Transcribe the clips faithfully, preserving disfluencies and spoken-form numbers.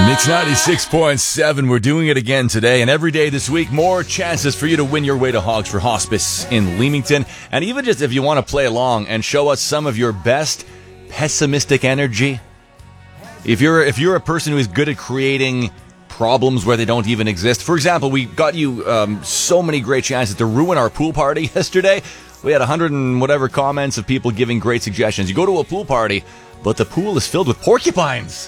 Mix ninety-six point seven, we're doing it again today and every day this week. More chances for you to win your way to Hogs for Hospice in Leamington. And even just if you want to play along and show us some of your best pessimistic energy. If you're if you're a person who is good at creating problems where they don't even exist. For example, we got you um, so many great chances to ruin our pool party yesterday. We had a hundred and whatever comments of people giving great suggestions. You go to a pool party, but the pool is filled with porcupines.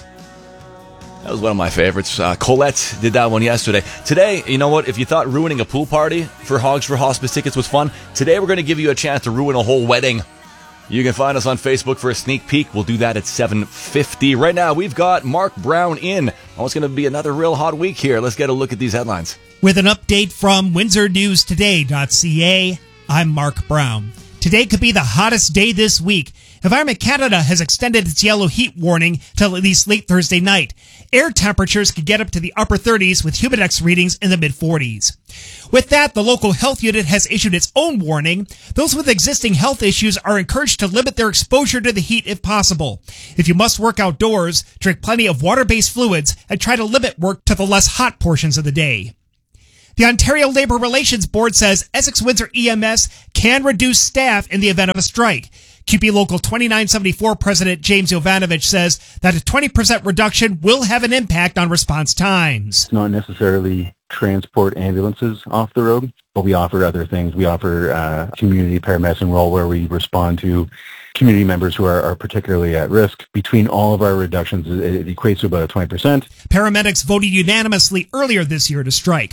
That was one of my favorites. Uh, Colette did that one yesterday. Today, you know what? If you thought ruining a pool party for Hogs for Hospice tickets was fun, today we're going to give you a chance to ruin a whole wedding. You can find us on Facebook for a sneak peek. We'll do that at seven fifty. Right now, we've got Mark Brown in. Oh, it's going to be another real hot week here. Let's get a look at these headlines. With an update from Windsor News Today dot C A, I'm Mark Brown. Today could be the hottest day this week. Environment Canada has extended its yellow heat warning till at least late Thursday night. Air temperatures could get up to the upper thirties with humidex readings in the mid forties. With that, the local health unit has issued its own warning. Those with existing health issues are encouraged to limit their exposure to the heat if possible. If you must work outdoors, drink plenty of water-based fluids and try to limit work to the less hot portions of the day. The Ontario Labour Relations Board says Essex Windsor E M S can reduce staff in the event of a strike. Q P Local twenty-nine seventy-four President James Jovanovich says that a twenty percent reduction will have an impact on response times. It's not necessarily transport ambulances off the road, but we offer other things. We offer uh, community paramedicine role where we respond to community members who are, are particularly at risk. Between all of our reductions, it, it equates to about a twenty percent. Paramedics voted unanimously earlier this year to strike.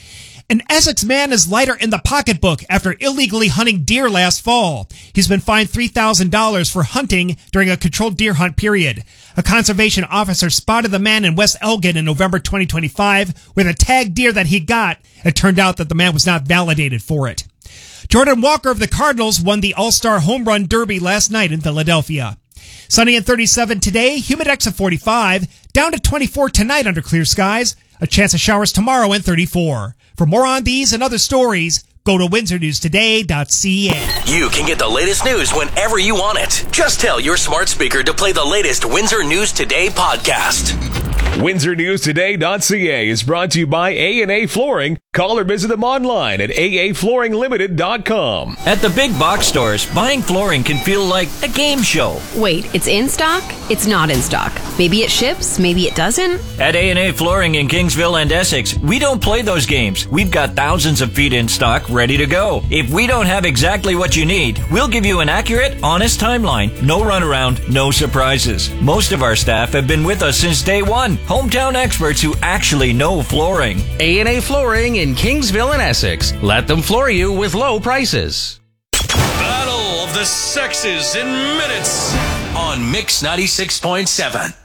An Essex man is lighter in the pocketbook after illegally hunting deer last fall. He's been fined three thousand dollars for hunting during a controlled deer hunt period. A conservation officer spotted the man in West Elgin in November twenty twenty-five with a tagged deer that he got. It turned out that the man was not validated for it. Jordan Walker of the Cardinals won the All-Star Home Run Derby last night in Philadelphia. Sunny and thirty-seven today, humidex of forty-five, down to twenty-four tonight under clear skies, a chance of showers tomorrow and thirty-four. For more on these and other stories, go to Windsor News Today dot C A. You can get the latest news whenever you want it. Just tell your smart speaker to play the latest Windsor News Today podcast. Windsor News Today dot C A is brought to you by A and A Flooring. Call or visit them online at A A flooring limited dot com. At the big box stores, buying flooring can feel like a game show. Wait, it's in stock? It's not in stock. Maybe it ships, maybe it doesn't. At A and A Flooring in Kingsville and Essex, we don't play those games. We've got thousands of feet in stock ready to go. If we don't have exactly what you need, we'll give you an accurate, honest timeline. No runaround, no surprises. Most of our staff have been with us since day one. Hometown experts who actually know flooring. A and A Flooring in Kingsville and Essex. Let them floor you with low prices. Battle of the Sexes in minutes on Mix ninety-six point seven.